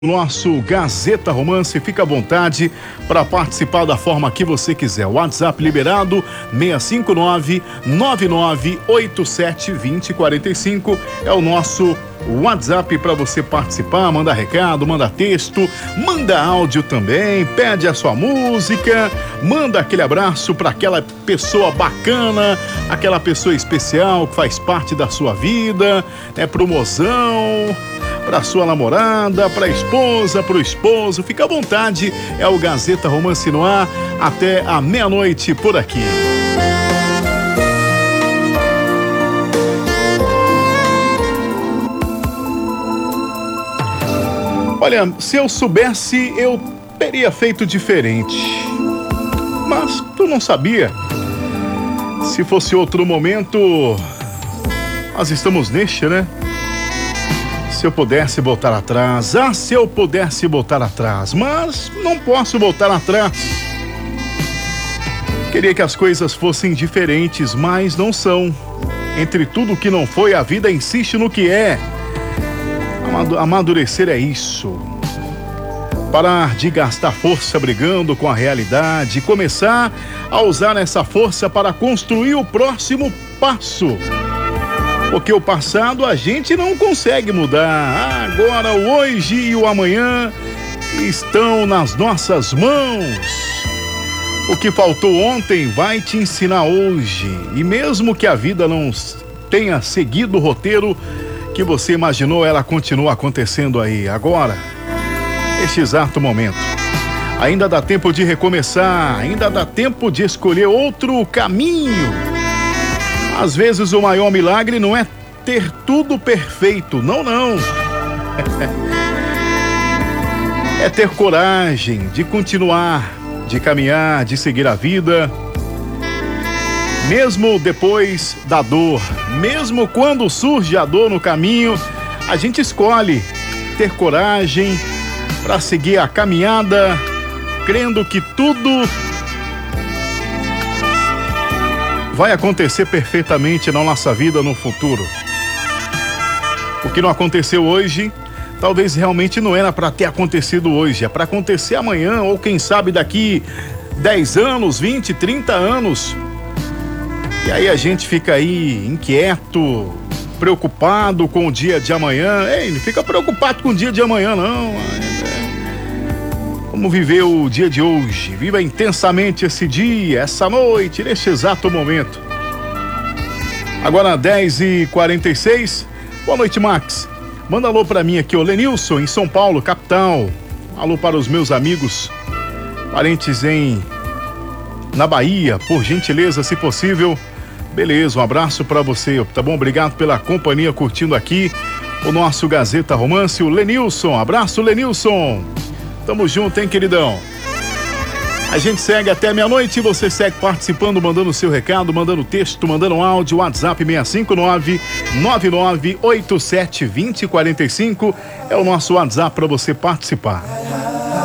Nosso Gazeta Romance, fica à vontade para participar da forma que você quiser. O WhatsApp liberado 659-9987-2045 é o nosso WhatsApp para você participar, manda recado, manda texto, manda áudio também, pede a sua música, manda aquele abraço para aquela pessoa bacana, aquela pessoa especial que faz parte da sua vida, pro mozão, para sua namorada, para a esposa, para o esposo, fica à vontade, é o Gazeta Romance no ar, até a meia-noite por aqui. Olha, se eu soubesse, eu teria feito diferente, mas tu não sabia. Se fosse outro momento, nós estamos neste, né? Se eu pudesse voltar atrás, se eu pudesse voltar atrás, mas não posso voltar atrás. Queria que as coisas fossem diferentes, mas não são. Entre tudo que não foi, a vida insiste no que é. Amadurecer é isso. Parar de gastar força brigando com a realidade, começar a usar essa força para construir o próximo passo. Porque o passado a gente não consegue mudar. Agora o hoje e o amanhã estão nas nossas mãos. O que faltou ontem vai te ensinar hoje. E mesmo que a vida não tenha seguido o roteiro que você imaginou, ela continua acontecendo aí. Agora, neste exato momento, ainda dá tempo de recomeçar, ainda dá tempo de escolher outro caminho. Às vezes o maior milagre não é ter tudo perfeito, não. É ter coragem de continuar, de caminhar, de seguir a vida. Mesmo depois da dor, mesmo quando surge a dor no caminho, a gente escolhe ter coragem para seguir a caminhada, crendo que tudo vai acontecer perfeitamente na nossa vida no futuro. O que não aconteceu hoje, talvez realmente não era para ter acontecido hoje, é para acontecer amanhã, ou quem sabe daqui 10 anos, 20, 30 anos. E aí a gente fica aí inquieto, preocupado com o dia de amanhã. Ei, não fica preocupado com o dia de amanhã, não. Vamos viver o dia de hoje, viva intensamente esse dia, essa noite, neste exato momento. Agora 10h46, boa noite, Max. Manda alô pra mim aqui, o Lenilson, em São Paulo, capital. Alô para os meus amigos, parentes na Bahia, por gentileza, se possível. Beleza, um abraço pra você, tá bom? Obrigado pela companhia, curtindo aqui o nosso Gazeta Romance, o Lenilson. Abraço, Lenilson. Tamo junto, hein, queridão? A gente segue até meia-noite, você segue participando, mandando seu recado, mandando texto, mandando áudio, WhatsApp 659-9987-2045 é o nosso WhatsApp para você participar.